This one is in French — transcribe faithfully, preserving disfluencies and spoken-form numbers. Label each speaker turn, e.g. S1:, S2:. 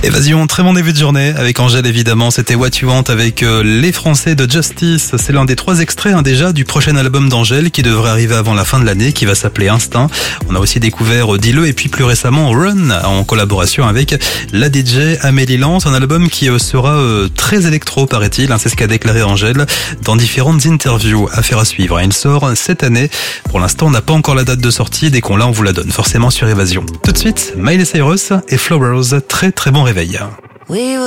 S1: Évasion, très bon début de journée avec Angèle évidemment, c'était What You Want avec euh, les Français de Justice. C'est l'un des trois extraits hein, déjà du prochain album d'Angèle qui devrait arriver avant la fin de l'année, qui va s'appeler Instinct. On a aussi découvert euh, Dis-le et puis plus récemment Run en collaboration avec la D J Amélie Lance, un album qui euh, sera euh, très électro paraît-il, hein, c'est ce qu'a déclaré Angèle dans différentes interviews. Affaire à suivre, il sort cette année. Pour l'instant on n'a pas encore la date de sortie, dès qu'on l'a on vous la donne forcément sur Évasion. Tout de suite, Miley Cyrus et Flowers, très très bon réveil.
S2: We